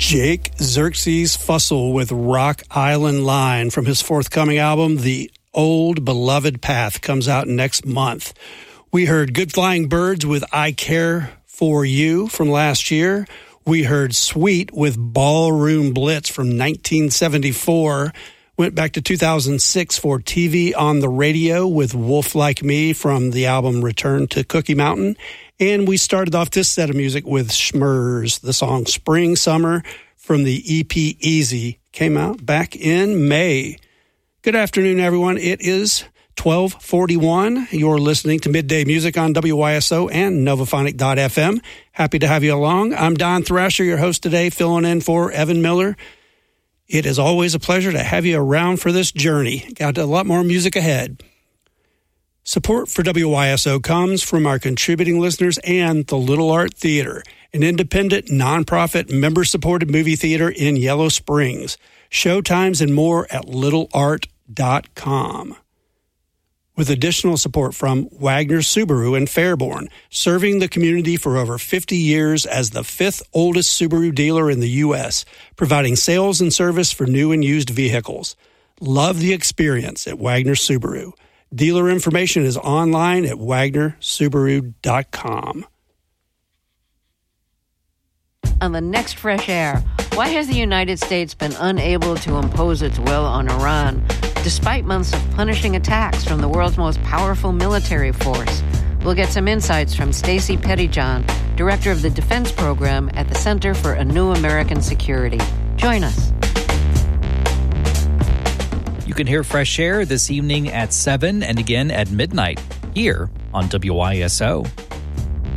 Jake Xerxes Fussell with Rock Island Line from his forthcoming album, The Old Beloved Path, comes out next month. We heard Good Flying Birds with I Care For You from last year. We heard Sweet with Ballroom Blitz from 1974. Went back to 2006 for TV on the Radio with Wolf Like Me from the album Return to Cookie Mountain. And we started off this set of music with Schmers, the song Spring Summer from the EP Easy. Came out back in May. Good afternoon, everyone. It is 12:41. You're listening to Midday Music on WYSO and Novaphonic.fm. Happy to have you along. I'm Don Thrasher, your host today, filling in for Evan Miller. It is always a pleasure to have you around for this journey. Got a lot more music ahead. Support for WYSO comes from our contributing listeners and the Little Art Theater, an independent, nonprofit, member-supported movie theater in Yellow Springs. Showtimes and more at littleart.com. With additional support from Wagner Subaru in Fairborn, serving the community for over 50 years as the fifth oldest Subaru dealer in the U.S., providing sales and service for new and used vehicles. Love the experience at Wagner Subaru. Dealer information is online at wagnersubaru.com. On the next Fresh Air, why has the United States been unable to impose its will on Iran, despite months of punishing attacks from the world's most powerful military force? We'll get some insights from Stacey Pettyjohn, director of the Defense Program at the Center for a New American Security. Join us. You can hear Fresh Air this evening at 7 and again at midnight here on WYSO.